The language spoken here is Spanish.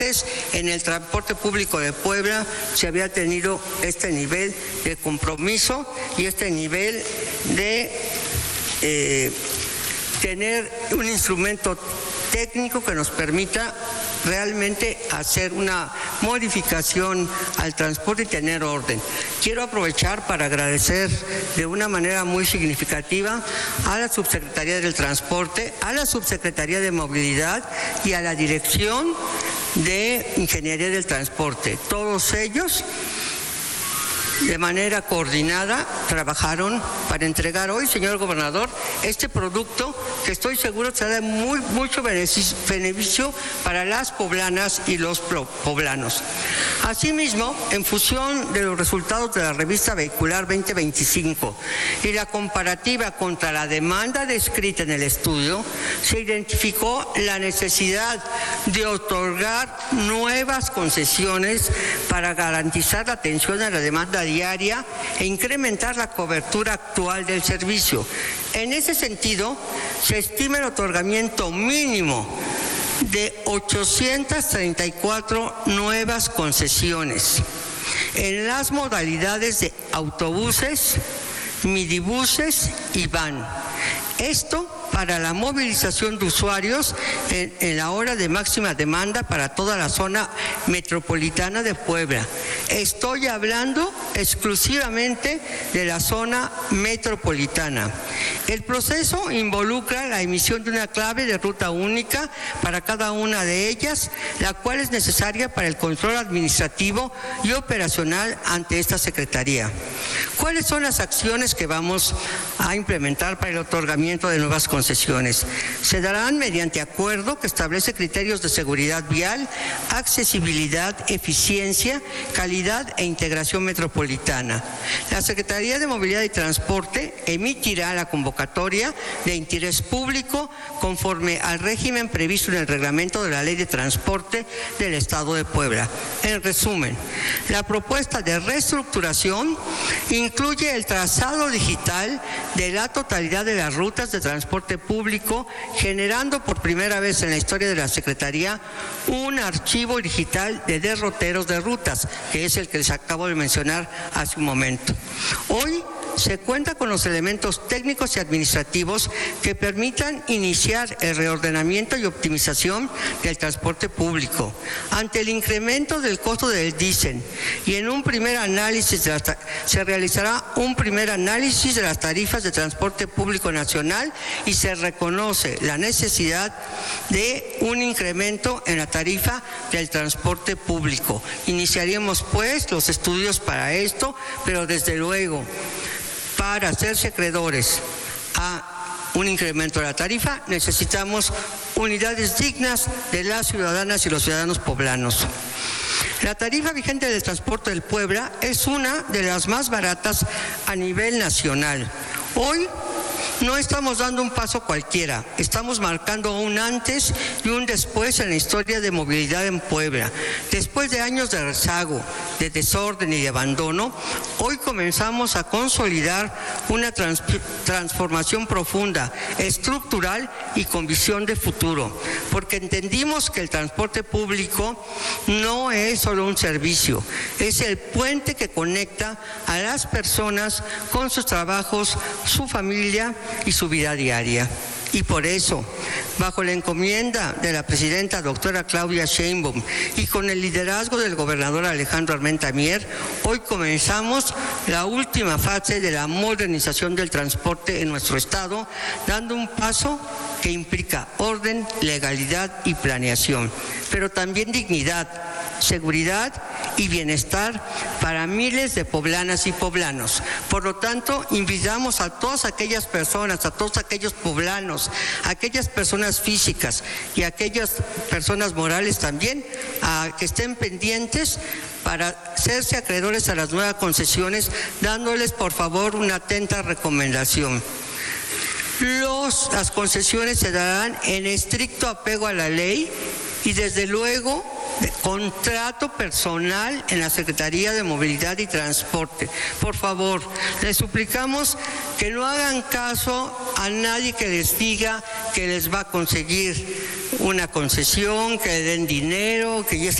en el transporte público de Puebla se había tenido este nivel de compromiso y este nivel de tener un instrumento técnico que nos permita realmente hacer una modificación al transporte y tener orden. Quiero aprovechar para agradecer de una manera muy significativa a la Subsecretaría del Transporte, a la Subsecretaría de Movilidad y a la Dirección de Ingeniería del Transporte. Todos ellos, de manera coordinada, trabajaron para entregar hoy, señor gobernador, este producto que estoy seguro será de mucho beneficio para las poblanas y los poblanos. Asimismo, en función de los resultados de la revista vehicular 2025 y la comparativa contra la demanda descrita en el estudio, se identificó la necesidad de otorgar nuevas concesiones para garantizar la atención a la demanda diaria e incrementar la cobertura actual del servicio. En ese sentido, se estima el otorgamiento mínimo de 834 nuevas concesiones en las modalidades de autobuses, minibuses y van. Esto para la movilización de usuarios en la hora de máxima demanda para toda la zona metropolitana de Puebla. Estoy hablando exclusivamente de la zona metropolitana. El proceso involucra la emisión de una clave de ruta única para cada una de ellas, la cual es necesaria para el control administrativo y operacional ante esta Secretaría. ¿Cuáles son las acciones que vamos a implementar para el otorgamiento de nuevas concesiones? Se darán mediante acuerdo que establece criterios de seguridad vial, accesibilidad, eficiencia, calidad e integración metropolitana. La Secretaría de Movilidad y Transporte emitirá la convocatoria de interés público conforme al régimen previsto en el reglamento de la Ley de Transporte del Estado de Puebla. En resumen, la propuesta de reestructuración incluye el trazado digital de la totalidad de las rutas de transporte público, generando por primera vez en la historia de la Secretaría un archivo digital de derroteros de rutas, que es el que les acabo de mencionar hace un momento. Hoy se cuenta con los elementos técnicos y administrativos que permitan iniciar el reordenamiento y optimización del transporte público. Ante el incremento del costo del diésel y en un primer análisis se realizará un primer análisis de las tarifas de transporte público nacional y se reconoce la necesidad de un incremento en la tarifa del transporte público. Iniciaríamos pues los estudios para esto, pero desde luego, para hacerse acreedores a un incremento de la tarifa, necesitamos unidades dignas de las ciudadanas y los ciudadanos poblanos. La tarifa vigente del transporte del Puebla es una de las más baratas a nivel nacional. Hoy no estamos dando un paso cualquiera, estamos marcando un antes y un después en la historia de movilidad en Puebla. Después de años de rezago, de desorden y de abandono, hoy comenzamos a consolidar una transformación profunda, estructural y con visión de futuro, porque entendimos que el transporte público no es solo un servicio, es el puente que conecta a las personas con sus trabajos, su familia y su vida diaria. Y por eso, bajo la encomienda de la presidenta doctora Claudia Sheinbaum y con el liderazgo del gobernador Alejandro Armenta Mier, hoy comenzamos la última fase de la modernización del transporte en nuestro estado, dando un paso que implica orden, legalidad y planeación, pero también dignidad, seguridad y bienestar para miles de poblanas y poblanos. Por lo tanto, invitamos a todas aquellas personas, a todos aquellos poblanos, a aquellas personas físicas y a aquellas personas morales también, a que estén pendientes para hacerse acreedores a las nuevas concesiones, dándoles por favor una atenta recomendación. Las concesiones se darán en estricto apego a la ley y desde luego contrato personal en la Secretaría de Movilidad y Transporte. Por favor, les suplicamos que no hagan caso a nadie que les diga que les va a conseguir una concesión, que le den dinero, que ya